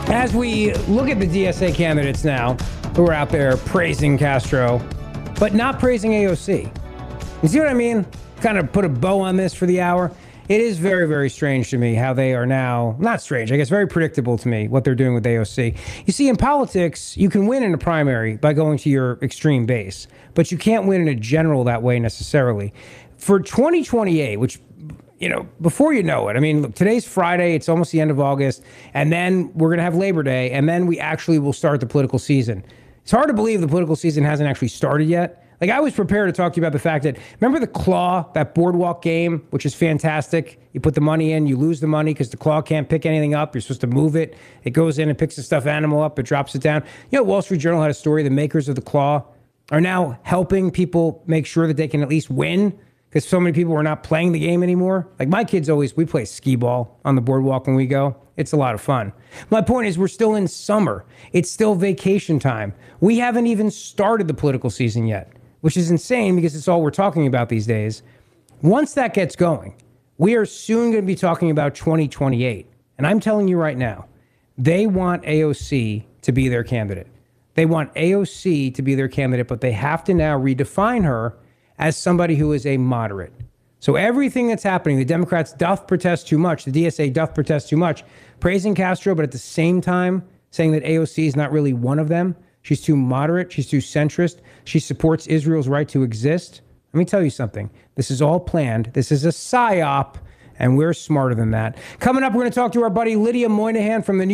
As we look at the DSA candidates now, who are out there praising Castro, but not praising AOC. You see what I mean? Kind of put a bow on this for the hour. It is very, very strange to me how they are now, not strange, I guess very predictable to me what they're doing with AOC. You see, in politics, you can win in a primary by going to your extreme base, but you can't win in a general that way necessarily. For 2028, which, before you know it, I mean, look, today's Friday, it's almost the end of August, and then we're going to have Labor Day, and then we actually will start the political season. It's hard to believe the political season hasn't actually started yet. Like, I was prepared to talk to you about the fact that, remember the Claw, that boardwalk game, which is fantastic? You put the money in, you lose the money because the Claw can't pick anything up. You're supposed to move it. It goes in and picks the stuffed animal up. It drops it down. Wall Street Journal had a story. The makers of the Claw are now helping people make sure that they can at least win because so many people are not playing the game anymore. Like, my kids we play skee ball on the boardwalk when we go. It's a lot of fun. My point is, we're still in summer. It's still vacation time. We haven't even started the political season yet, which is insane because it's all we're talking about these days. Once that gets going, we are soon going to be talking about 2028. And I'm telling you right now, they want AOC to be their candidate. They want AOC to be their candidate, but they have to now redefine her as somebody who is a moderate. So everything that's happening, the Democrats doth protest too much, the DSA doth protest too much, praising Castro, but at the same time saying that AOC is not really one of them. She's too moderate. She's too centrist. She supports Israel's right to exist. Let me tell you something. This is all planned. This is a psyop, and we're smarter than that. Coming up, we're going to talk to our buddy Lydia Moynihan from the New